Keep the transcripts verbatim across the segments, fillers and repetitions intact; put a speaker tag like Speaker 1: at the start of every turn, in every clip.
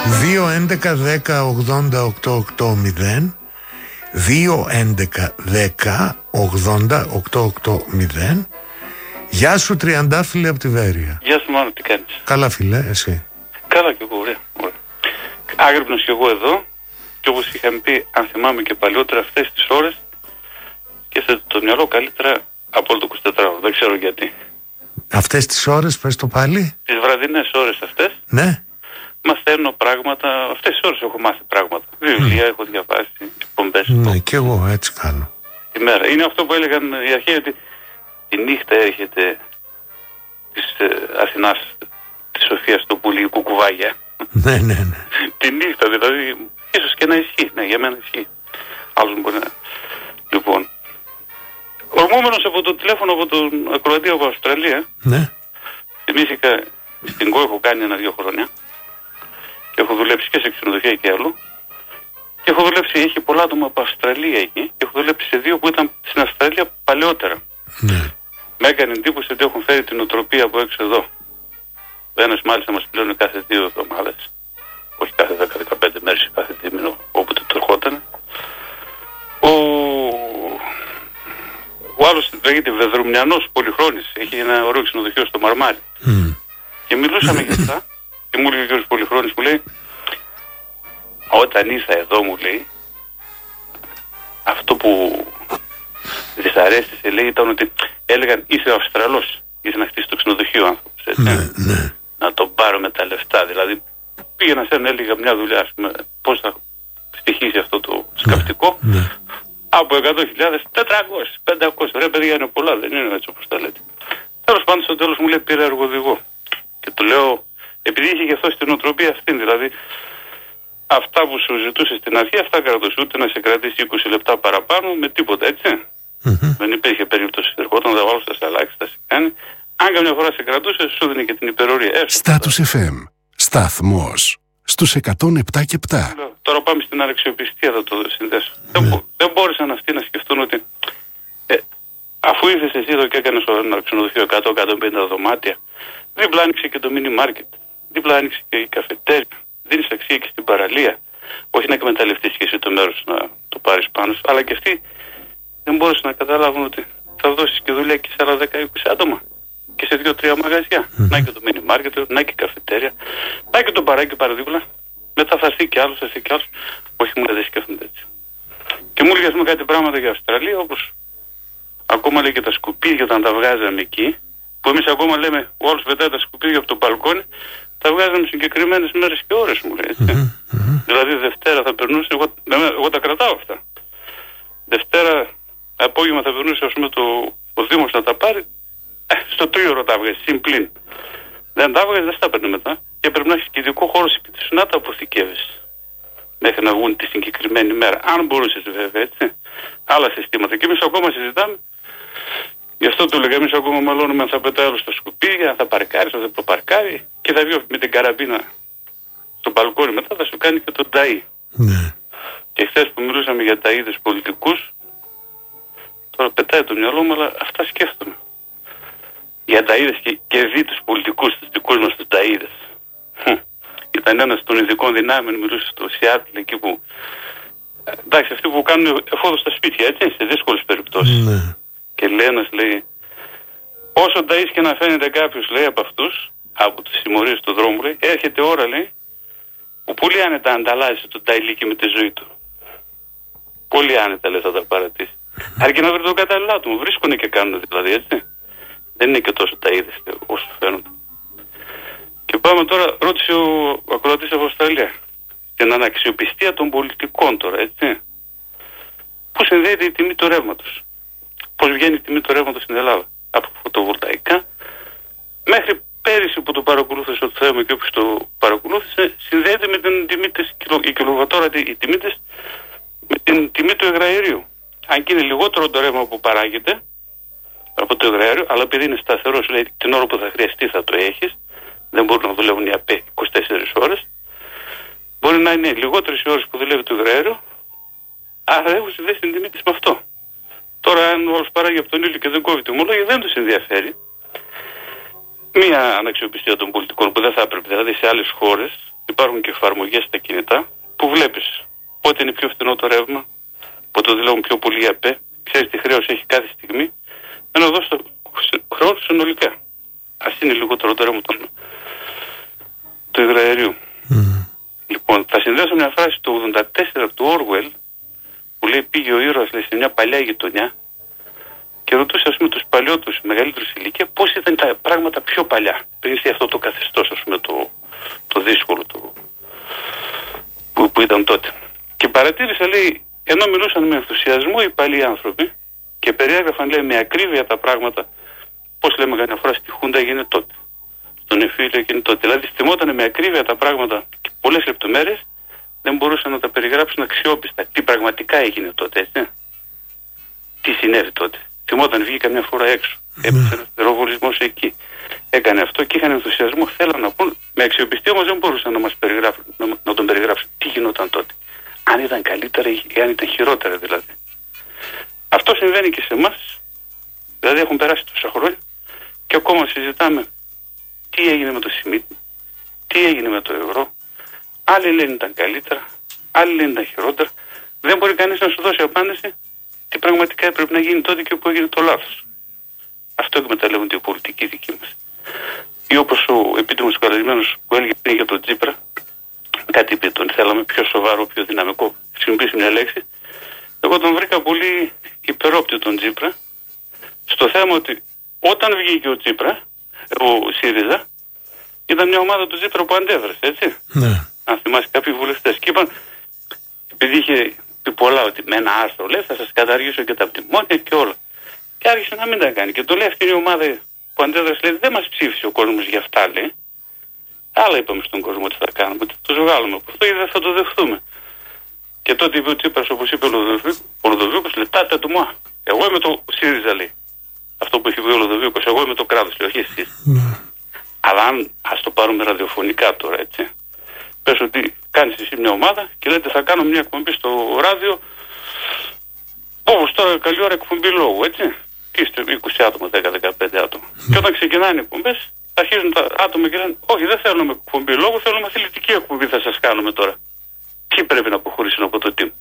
Speaker 1: δύο έντεκα δέκα ογδόντα οκτώ ογδόντα δύο έντεκα δέκα ογδόντα οκτώ ογδόντα. Γεια σου Τριαντάφυλλε από τη Βέρεια.
Speaker 2: Γεια σου Μάνο, τι κάνεις?
Speaker 1: Καλά φίλε, εσύ?
Speaker 2: Καλά κι εγώ, ωραία, ωραία. Άγρυπνος κι εγώ εδώ. Και όπως είχαμε πει, αν θυμάμαι και παλιότερα, αυτές τις ώρες και σε το μυαλό καλύτερα από όλο το εικοσιτετράωρο. Δεν ξέρω γιατί. Αυτές
Speaker 1: τις ώρες, πες το πάλι.
Speaker 2: Τις βραδινές ώρες αυτές.
Speaker 1: Ναι.
Speaker 2: Μαθαίνω πράγματα. Αυτές τις ώρες έχω μάθει πράγματα. Βιβλία mm. έχω διαβάσει, εκπομπές.
Speaker 1: Ναι, και εγώ έτσι κάνω.
Speaker 2: Τη μέρα. Είναι αυτό που έλεγαν οι αρχαίοι, ότι τη νύχτα έρχεται της ε, Αθηνάς, της Σοφίας του Πουλίου κουκουβάγια.
Speaker 1: Ναι, ναι, ναι.
Speaker 2: Τη νύχτα δηλαδή, ίσως και να ισχύει. Ναι, για μένα ισχύει. Άλλος μπορεί να... Λοιπόν, ορμόμενος από το τηλέφωνο από τον ακροατή από Αυστραλία,
Speaker 1: ναι.
Speaker 2: Θυμήθηκα, στην ΚΟ έχω κάνει ένα-δύο χρόνια και έχω δουλέψει και σε ξενοδοχεία και αλλού. Και έχω δουλέψει, έχει πολλά άτομα από Αυστραλία εκεί και έχω δουλέψει σε δύο που ήταν στην Αυστραλία παλαιότερα.
Speaker 1: Ναι.
Speaker 2: Με έκανε εντύπωση ότι έχουν φέρει την οτροπία από έξω εδώ. Ο ένας μάλιστα μας πληρώνει κάθε δύο εβδομάδες. Όχι κάθε δέκα δεκαπέντε μέρες, κάθε δίμηνο, όποτε του ερχόταν. Ο, ο άλλος λέγεται Βεδρουμιανός Πολυχρόνης. Έχει ένα ωραίο ξενοδοχείο στο Μαρμάρι.
Speaker 1: Mm.
Speaker 2: Και μιλούσαμε για αυτά και μου λέει ο κύριος Πολυχρόνης, μου λέει, όταν ήρθα εδώ, μου λέει, αυτό που δυσαρέστησε, λέει, ήταν ότι έλεγαν είσαι Αυστραλός, είσαι να χτίσει το ξενοδοχείο ο άνθρωπος, έτσι.
Speaker 1: Ναι, ναι.
Speaker 2: Να τον πάρω με τα λεφτά, δηλαδή πήγαινα σε ένα, έλεγα μια δουλειά, ας πούμε, πώς θα στοιχήσει αυτό το σκαπτικό,
Speaker 1: ναι, ναι.
Speaker 2: Από εκατό χιλιάδες, τετρακόσιες, πεντακόσιες, ρε παιδιά είναι πολλά, δεν είναι έτσι όπως τα λέτε. Τέλος πάντων στο τέλος μου λέει πήρα εργοδηγό και του λέω, επειδή είχε και αυτό στην οτροπία αυτή, δηλαδή αυτά που σου ζητούσε στην αρχή, αυτά κρατούσε, ούτε να σε κρατήσει είκοσι λεπτά παραπάνω με τίποτα, έτσι.
Speaker 1: Mm-hmm.
Speaker 2: Δεν υπήρχε περίπτωση, ερχόταν να τα βάλω στα σαλάξι, θα σε κάνει. Αν καμιά φορά σε κρατούσε, σου δίνει και την υπερορία.
Speaker 3: Στάτους εφ εμ, σταθμός στους εκατόν επτά και επτά.
Speaker 2: Τώρα πάμε στην αναξιοπιστία, θα το συνδέσω.
Speaker 1: Mm.
Speaker 2: Δεν, δεν μπόρεσαν αυτοί να σκεφτούν ότι ε, αφού ήρθες εσύ εδώ και έκανες ένα ξενοδοχείο εκατό με εκατόν πενήντα δωμάτια, δίπλα άνοιξε και το mini market, δίπλα άνοιξε και η καφετέρια, δίνεις αξία και στην παραλία. Όχι να εκμεταλλευτείς και εσύ το μέρος να το πάρεις πάνω σου, αλλά και αυτοί δεν μπόρεσαν να καταλάβουν ότι θα δώσεις και δουλειά και σε άλλα δέκα είκοσι άτομα και σε δύο-τρία μαγαζιά. Mm-hmm. Να και το mini market, να και η καφετέρια, να και το μπαράκι παραδίπλα. Μετά θα έρθει και άλλος, θα έρθει και άλλος. Όχι, μου δεν σκέφτονται έτσι. Και μου έλεγε κάτι πράγματα για Αυστραλία, όπως ακόμα λέει και τα σκουπίδια όταν τα βγάζαμε εκεί, που εμείς ακόμα λέμε, ο άλλος πετάει τα σκουπίδια από το μπαλκόνι, τα βγάζαμε συγκεκριμένες μέρες και ώρες, μου λέει. Έτσι.
Speaker 1: Mm-hmm.
Speaker 2: Δηλαδή Δευτέρα θα περνούσε, εγώ, εγώ τα κρατάω αυτά. Δευτέρα απόγευμα θα περνούσε, ας πούμε, το, ο Δήμος να τα πάρει, ε, στο τρίωρο τα βγάζει, συμπλήν. Δεν τα βγάζει, δεν στα παίρνει μετά. Και πρέπει να έχει και ειδικό χώρο σπίτι σου να τα αποθηκεύεις μέχρι να βγουν τη συγκεκριμένη μέρα. Αν μπορούσες βέβαια, έτσι. Άλλα συστήματα. Και εμείς ακόμα συζητάμε. Γι' αυτό το λέγαμε, εμείς ακόμα μαλώνουμε αν θα πετάει άλλο στα σκουπίδια, αν θα παρκάρει, αν θα προπαρκάρει. Και θα βγει με την καραμπίνα στο μπαλκόνι μετά, θα σου κάνει και τον ταΐ.
Speaker 1: Ναι.
Speaker 2: Και χθες που μιλούσαμε για ταΐδες πολιτικούς, τώρα πετάει το μυαλό μου, αλλά αυτά σκέφτομαι. Για ταΐδες και, και δει τους πολιτικούς, τους δικούς μας τους ταΐδες. Ήταν ένας των ειδικών δυνάμεων, μιλούσε στο Σιάτλ εκεί που. Εντάξει, αυτοί που κάνουν εφόδο στα σπίτια, έτσι, σε δύσκολες περιπτώσεις.
Speaker 1: Ναι.
Speaker 2: Και λέει ένας, λέει, όσο ταΐς και να φαίνεται κάποιος, λέει, από αυτούς, από τις συμμορίες του δρόμου, λέει, έρχεται ώρα, λέει, που πολύ άνετα ανταλλάσσει το ταΐλικι με τη ζωή του. Πολύ άνετα, λέει, θα τα παρατήσει. Αρκεί να βρει τον κατάλληλο άτομο. Βρίσκονται και κάνουν δηλαδή, έτσι. Δεν είναι και τόσο ταΐδες όσο φαίνονται. Και πάμε τώρα, ρώτησε ο ακροατής από Αυστραλία, την αναξιοπιστία των πολιτικών τώρα, έτσι. Πού συνδέεται η τιμή του ρεύματος. Πώς βγαίνει η τιμή του ρεύματος στην Ελλάδα. Από φωτοβολταϊκά μέχρι πέρυσι που το παρακολούθησε ο Θέο και όποιος το παρακολούθησε, συνδέεται με την τιμή της, η κιλοβατόρα, η τιμή της, με την τιμή του υγραερίου. Αν και είναι λιγότερο το ρεύμα που παράγεται από το υγραέριο, αλλά επειδή είναι σταθερό, λέει την ώρα που θα χρειαστεί θα το έχεις. Δεν μπορούν να δουλεύουν οι ΑΠΕ είκοσι τέσσερις ώρες. Μπορεί να είναι λιγότερες οι ώρες που δουλεύει το υγραέριο, άρα έχουν συνδέσει την τιμή της με αυτό. Τώρα, αν όλος παράγει από τον ήλιο και δεν κόβει τη ομολόγια, δεν τους ενδιαφέρει. Μία αναξιοπιστία των πολιτικών που δεν θα έπρεπε. Δηλαδή, σε άλλες χώρες, υπάρχουν και εφαρμογές στα κινητά που βλέπεις πότε είναι πιο φθηνό το ρεύμα, πότε το δηλώνουν πιο πολύ ΑΠΕ, ξέρεις τι χρέος έχει κάθε στιγμή, ενώ δώσει το χρόνο συνολικά. Ας είναι λιγότερο το ρεύμα του υγραερίου. Mm. Λοιπόν, θα συνδέσω μια φράση του ογδόντα τέσσερα του Orwell που λέει πήγε ο ήρωας λέει, σε μια παλιά γειτονιά και ρωτούσε ας πούμε τους παλιότερους μεγαλύτερους ηλικία πώς ήταν τα πράγματα πιο παλιά πριν σε αυτό το καθεστώς ας πούμε το, το δύσκολο το, που, που ήταν τότε. Και παρατήρησα λέει ενώ μιλούσαν με ενθουσιασμό οι παλιοί άνθρωποι και περιέγραφαν λέει με ακρίβεια τα πράγματα πώς λέμε καμιά φορά στη Χούντα έγινε τότε, στον Εφήλιο έγινε τότε. Δηλαδή θυμόταν με ακρίβεια τα πράγματα και πολλές λεπτομέρειες δεν μπορούσαν να τα περιγράψουν αξιόπιστα. Τι πραγματικά έγινε τότε, έτσι. Τι συνέβη τότε. Θυμόταν, βγήκα μια φορά έξω. Έπεσε ένα πυροβολισμός εκεί. Έκανε αυτό και είχαν ενθουσιασμό. Θέλαν να πούν. Με αξιοπιστία όμως δεν μπορούσαν να μας περιγράψουν, να, να τον περιγράψουν. Τι γινόταν τότε. Αν ήταν καλύτερα ή αν ήταν χειρότερα δηλαδή. Αυτό συμβαίνει και σε εμάς. Δηλαδή έχουν περάσει τόσα χρόνια και ακόμα συζητάμε τι έγινε με το Σιμίτι, τι έγινε με το ευρώ. Άλλοι λένε ήταν καλύτερα, άλλοι λένε ήταν χειρότερα. Δεν μπορεί κανείς να σου δώσει απάντηση τι πραγματικά έπρεπε να γίνει τότε και που έγινε το λάθος. Αυτό εκμεταλλεύονται οι πολιτικοί δικοί μας. Ή όπως ο επίτιμος καλεσμένος που έλεγε πριν για τον Τσίπρα, κάτι είπε τον θέλαμε πιο σοβαρό, πιο δυναμικό, χρησιμοποιήσει μια λέξη. Εγώ τον βρήκα πολύ υπερόπτιο τον Τσίπρα στο θέμα ότι όταν βγήκε ο Τσίπρα, ο ΣΥΡΙΖΑ, ήταν μια ομάδα του Τσίπρα που αντέδρασε, έτσι. Ναι. Αν θυμάσαι κάποιοι βουλευτές. Και είπαν, επειδή είχε πει πολλά ότι με ένα άρθρο λέει θα σας καταργήσω και τα μνημόνια και όλα. Και άρχισε να μην τα κάνει. Και το λέει αυτή η ομάδα που αντέδρασε, λέει δεν μας ψήφισε ο κόσμος για αυτά, λέει. Άλλα είπαμε στον κόσμο ότι θα κάνουμε, ότι τους βγάλουμε από αυτό ή δεν θα το δεχθούμε. Και τότε είπε ο Τσίπρας, όπως είπε ο Λοδοβίκος, λέει τάτε του μου. Εγώ είμαι το ΣΥΡΙΖΑ, λέει. Αυτό που έχει βγει ο Λοδοβίκος, εγώ είμαι το κράτος, λέει, όχι εσείς. Mm. Αλλά αν ας το πάρουμε ραδιοφωνικά τώρα, έτσι. Πες ότι κάνεις εσύ μια ομάδα και λέτε θα κάνω μια εκπομπή στο ράδιο όπως τώρα καλή ώρα εκπομπή λόγου, έτσι. Και είστε είκοσι άτομα, δέκα με δεκαπέντε άτομα. Mm. Και όταν ξεκινάνε οι εκπομπές, αρχίζουν τα άτομα και λένε όχι δεν θέλουμε εκπομπή λόγου, θέλουμε αθλητική εκπομπή θα σας κάνουμε τώρα. Ποιοι πρέπει να αποχωρήσουν από το team.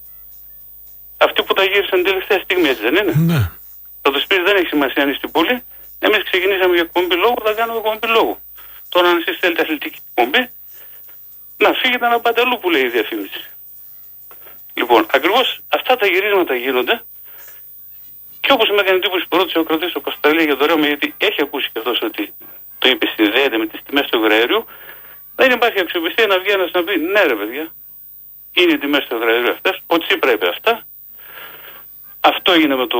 Speaker 2: Αυτοί που τα γύρισαν τελευταία στιγμή, έτσι δεν είναι. Mm. Θα τους πεις δεν έχει σημασία αν είστε πολλοί. Εμείς ξεκινήσαμε για εκπομπή λόγου, θα κάνουμε εκπομπή λόγου. Τώρα αν εσείς θέλετε αθλητική εκπομπή, να φύγετε να πάτε αλλού που λέει η διαφήμιση. Λοιπόν, ακριβώς αυτά τα γυρίσματα γίνονται και όπως με έκανε εντύπωση που ρώτησε ο κρατής ο Κωνσταντέλη για το ρεύμα, γιατί έχει ακούσει και αυτός ότι το είπε συνδέεται με τις τιμές του υγραερίου, δεν υπάρχει αξιοπιστία να βγει ένας να πει ναι ρε παιδιά, είναι οι τιμές του υγραερίου αυτές, ο Τσίπρα είπε αυτά, αυτό έγινε με, το...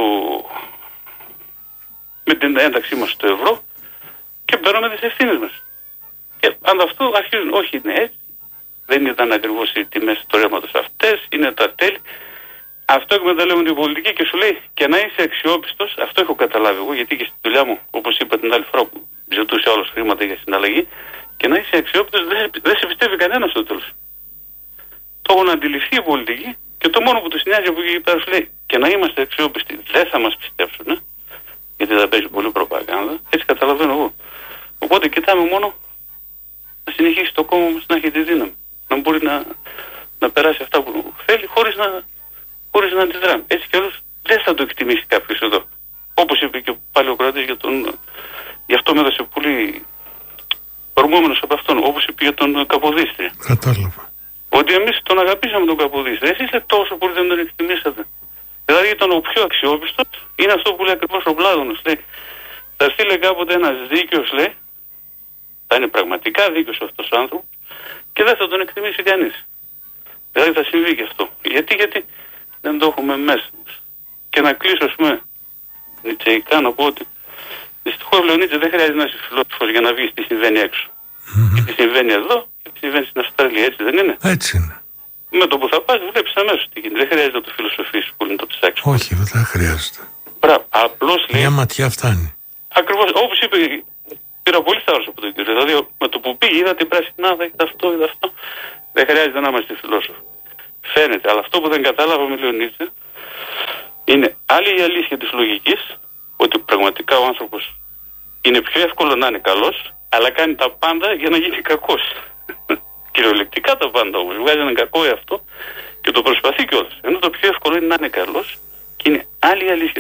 Speaker 2: με την ένταξή μας στο ευρώ και παίρνουμε τις ευθύνες μας. Και ανταυτού αρχίζουν, όχι είναι έτσι, δεν ήταν ακριβώς οι τιμές του ρεύματος αυτές, είναι τα τέλη. Αυτό εκμεταλλεύονται οι πολιτικοί και σου λέει και να είσαι αξιόπιστος, αυτό έχω καταλάβει εγώ, γιατί και στη δουλειά μου, όπως είπα την άλλη φορά που ζητούσε όλος χρήματα για συναλλαγή, και να είσαι αξιόπιστος δεν, δεν σε πιστεύει κανένας στο τέλος. Το έχουν αντιληφθεί οι πολιτικοί και το μόνο που τους νοιάζει από εκεί πέρα σου λέει και να είμαστε αξιόπιστοι δεν θα μας πιστέψουν, ε? Γιατί θα παίζει πολύ προπαγάνδα, έτσι καταλαβαίνω εγώ. Οπότε κοιτάμε μόνο να συνεχίσει το κόμμα μας να έχει τη δύναμη. Να μπορεί να, να περάσει αυτά που θέλει χωρίς να, χωρίς να αντιδράμε. Έτσι κι αλλιώς δεν θα το εκτιμήσει κάποιος εδώ. Όπως είπε και πάλι ο κρατής για τον... Γι' αυτό με έδωσε πολύ ορμόμενος από αυτόν. Όπως είπε για τον Καποδίστρια.
Speaker 1: Κατάλαβα.
Speaker 2: Ότι εμείς τον αγαπήσαμε τον Καποδίστρια. Εσείς λέτε τόσο πολύ δεν τον εκτιμήσατε. Δηλαδή ήταν ο πιο αξιόπιστος. Είναι αυτό που λέει ακριβώς ο Πλάτωνος. Λέει, θα στείλει κάποτε ένας δίκαιος, λέει, θα είναι πραγματικά δίκαιος αυτός ο άνθρωπος και δεν θα τον εκτιμήσει κανείς. Δηλαδή θα συμβεί και αυτό. Γιατί, γιατί δεν το έχουμε μέσα μας. Και να κλείσω, ας πούμε, νητσεϊκά να πω ότι δυστυχώς, Λεωνίτσα, δεν χρειάζεται να είσαι φιλόσοφος για να βγεις τι συμβαίνει έξω. Mm-hmm. Και τι συμβαίνει εδώ και τι συμβαίνει στην Αυστραλία, έτσι δεν είναι.
Speaker 1: Έτσι είναι.
Speaker 2: Με το που θα πας βλέπεις αμέσως τι γίνεται. Δεν χρειάζεται να το φιλοσοφήσεις πολύ να το ψάξεις.
Speaker 1: Όχι, δεν χρειάζεται.
Speaker 2: Μπράβο, απλώς λέει.
Speaker 1: Μια ματιά φτάνει.
Speaker 2: Ακριβώς, όπως είπε, πήρα πολύ θάρρος από τον κύριο. Δηλαδή με το που πήγε, είδα την πράσινάδα, είδα αυτό, είδα αυτό. Δεν χρειάζεται να είμαστε φιλόσοφοι. Φαίνεται, αλλά αυτό που δεν κατάλαβα με Λεωνίτσα είναι άλλη η αλήθεια της λογικής, ότι πραγματικά ο άνθρωπος είναι πιο εύκολο να είναι καλός, αλλά κάνει τα πάντα για να γίνει κακός. Και κακά τα πάντα όμως. Βγάζει έναν κακό εαυτό και το προσπαθεί κιόλας. Ενώ το πιο εύκολο είναι να είναι καλός και είναι άλλη αλήθεια.